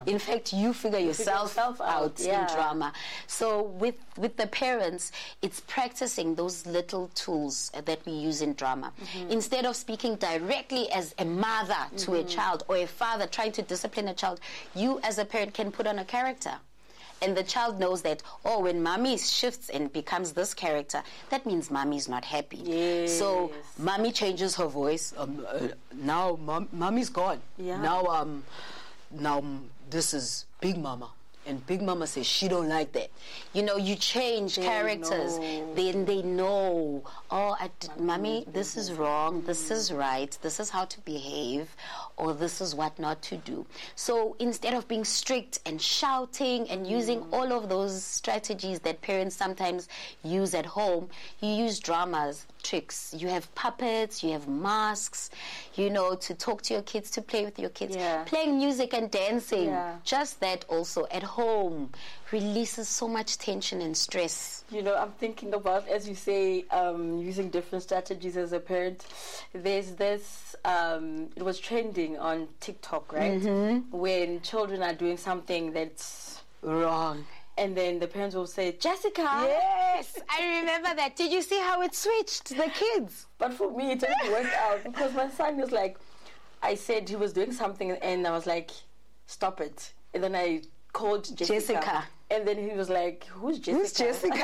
In fact, you figure yourself out yeah. in drama. So with the parents, it's practicing those little tools that we use in drama. Instead of speaking directly as a mother to a child or a father trying to discipline a child, you as a parent can put on a character. And the child knows that, oh, when mommy shifts and becomes this character, that means mommy's not happy. Yes. So mommy changes her voice. Now mommy's gone. Yeah. Now this is Big Mama. And Big Mama says she don't like that. You know, you change characters. Then they know, oh, mommy, this is wrong, this is right, this is how to behave, or this is what not to do. So instead of being strict and shouting and using all of those strategies that parents sometimes use at home, you use dramas, tricks. You have puppets, you have masks, you know, to talk to your kids, to play with your kids. Yeah. Playing music and dancing. Yeah. Just that also at home releases so much tension and stress. You know, I'm thinking about, as you say, using different strategies as a parent. There's this, it was trending on TikTok, right? When children are doing something that's wrong. And then the parents will say, Jessica. Yes, I remember that. Did you see how it switched the kids? But for me, it didn't work out because my son was like, I said he was doing something and I was like, stop it. And then I called Jessica. And then he was like, who's Jessica? Who's Jessica?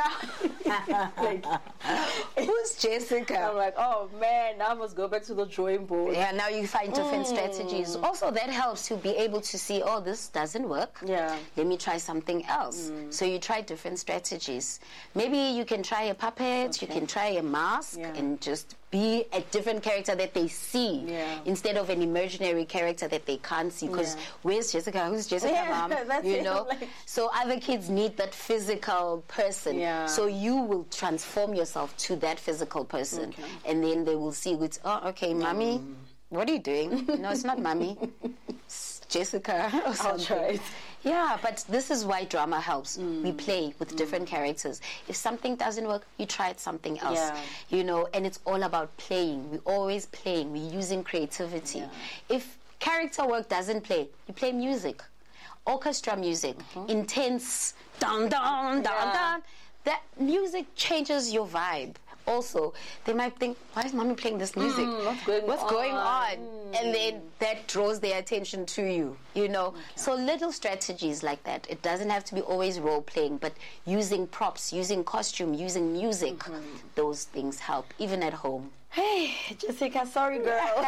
Like, who's Jessica? I'm like, oh man, now I must go back to the drawing board. Yeah, now you find different strategies. Also, that helps to be able to see, oh, this doesn't work. Yeah. Let me try something else. So you try different strategies. Maybe you can try a puppet, you can try a mask, and just be a different character that they see instead of an imaginary character that they can't see. Because where's Jessica? Who's Jessica, mom? You know? So other kids need that physical person. So you will transform yourself to that physical person. And then they will see, oh, okay, mommy, what are you doing? No, it's not mommy. It's Jessica or something. I'll try it. Yeah, but this is why drama helps. We play with different characters. If something doesn't work, you try something else. You know, and it's all about playing. We're always playing. We're using creativity. If character work doesn't play, you play music. Orchestra music, intense, down, down, down, down. That music changes your vibe. Also, they might think, why is mommy playing this music? What's going on? And then that draws their attention to you, you know. So little strategies like that. It doesn't have to be always role playing, but using props, using costume, using music. Those things help, even at home. Hey, Jessica, sorry, girl.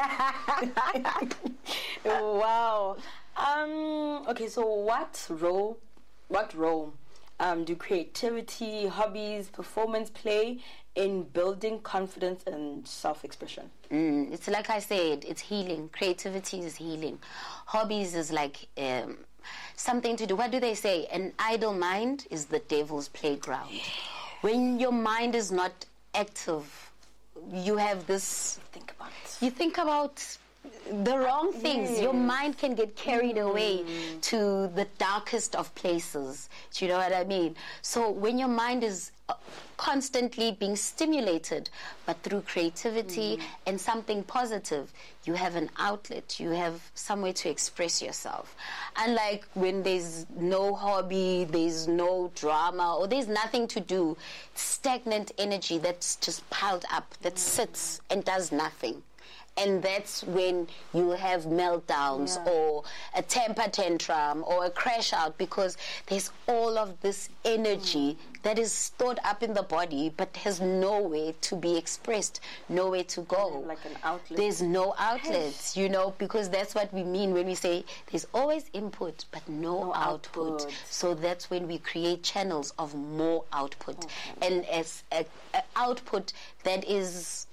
Wow. Okay, so what role do creativity, hobbies, performance play in building confidence and self-expression? It's like I said, it's healing. Creativity is healing. Hobbies is like something to do. What do they say? An idle mind is the devil's playground. When your mind is not active, you have this... You think about the wrong things. Your mind can get carried away to the darkest of places. Do you know what I mean? So when your mind is constantly being stimulated, but through creativity and something positive, you have an outlet, you have somewhere to express yourself. Unlike when there's no hobby, there's no drama, or there's nothing to do, stagnant energy that's just piled up, that sits and does nothing. And that's when you have meltdowns or a temper tantrum or a crash out, because there's all of this energy that is stored up in the body but has nowhere to be expressed, nowhere to go. Like an outlet. There's no outlets, you know, because that's what we mean when we say there's always input but no output. So that's when we create channels of more output. And as a output that is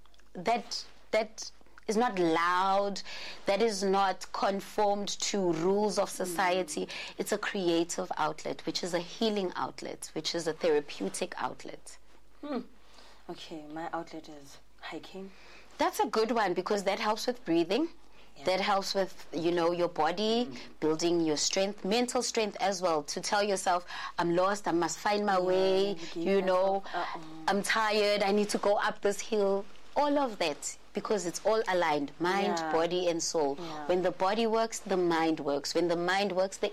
not loud, that is not conformed to rules of society. It's a creative outlet, which is a healing outlet, which is a therapeutic outlet. Okay, my outlet is hiking. That's a good one, because that helps with breathing. That helps with, you know, your body, building your strength, mental strength as well, to tell yourself, I'm lost, I must find my way, you know, I'm tired, I need to go up this hill. All of that, because it's all aligned, mind, body, and soul. When the body works, the mind works. When the mind works, the